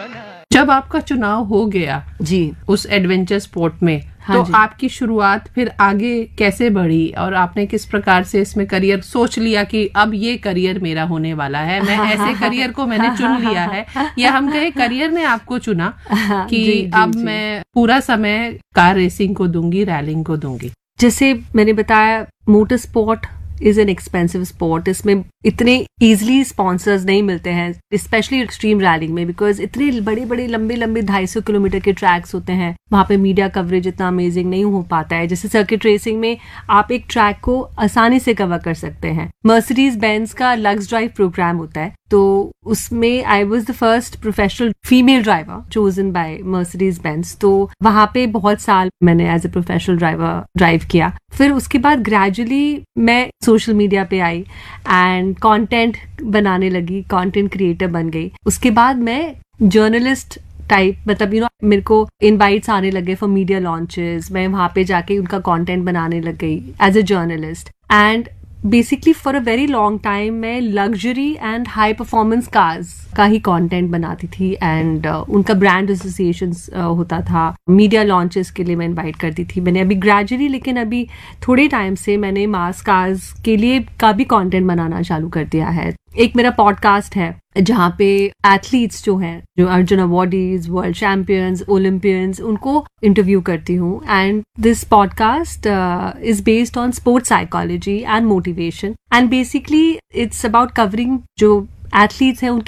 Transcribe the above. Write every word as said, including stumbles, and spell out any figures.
जब आपका चुनाव हो गया जी उस एडवेंचर स्पोर्ट में, हाँ तो जी। आपकी शुरुआत फिर आगे कैसे बढ़ी और आपने किस प्रकार से इसमें करियर सोच लिया कि अब ये करियर मेरा होने वाला है, मैं ऐसे करियर को मैंने चुन लिया है, या हम कहे करियर ने आपको चुना कि जी, जी, अब जी। मैं पूरा समय कार रेसिंग को दूंगी, रैलिंग को दूंगी? जैसे मैंने बताया, motor sport is an expensive sport. इसमें इतने इजीली स्पॉन्सर्स नहीं मिलते हैं, स्पेशली एक्सट्रीम रैलिंग में, बिकॉज इतने बड़े बड़े लंबे लंबे ढाई सौ किलोमीटर के ट्रैक्स होते हैं, वहां पे मीडिया कवरेज इतना अमेजिंग नहीं हो पाता है। जैसे सर्किट रेसिंग में आप एक ट्रैक को आसानी से कवर कर सकते हैं। मर्सिडीज बेंज का लग्स ड्राइव प्रोग्राम होता है, तो उसमें I was the first professional female driver chosen by Mercedes Benz. तो वहां पे बहुत साल मैंने as a professional driver drive किया। फिर उसके बाद ग्रेजुअली मैं सोशल मीडिया पे आई एंड कंटेंट बनाने लगी, कंटेंट क्रिएटर बन गई। उसके बाद मैं जर्नलिस्ट टाइप, मतलब यू नो मेरे को इनवाइट्स आने लगे फॉर मीडिया लॉन्चेस, मैं वहां पे जाके उनका कंटेंट बनाने लग गई as a journalist. And basically for a very long time मैं luxury and high performance cars का ही कंटेंट बनाती थी, एंड uh, उनका ब्रांड एसोसिएशन uh, होता था, मीडिया लॉन्चेस के लिए मैं इनवाइट करती थी। मैंने अभी ग्रेजुअली, लेकिन अभी थोड़े टाइम से मैंने मास कार्स के लिए का भी कंटेंट बनाना चालू कर दिया है। एक मेरा पॉडकास्ट है जहाँ पे एथलीट्स जो हैं, जो Arjun awardees, world champions, Olympians, उनको इंटरव्यू करती हूँ। And this podcast is based on sports psychology and motivation, and basically it's about covering जो एथलीट्स हैं